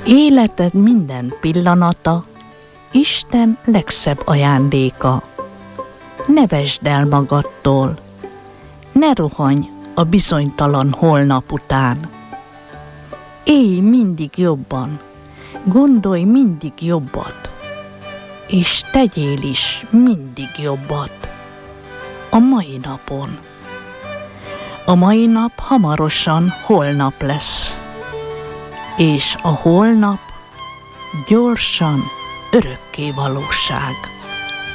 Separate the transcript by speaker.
Speaker 1: Életed minden pillanata Isten legszebb ajándéka. Ne vesd el magadtól, ne rohanj a bizonytalan holnap után. Élj mindig jobban, gondolj mindig jobbat, és tegyél is mindig jobbat a mai napon. A mai nap hamarosan holnap lesz, és a holnap gyorsan örökké valóság.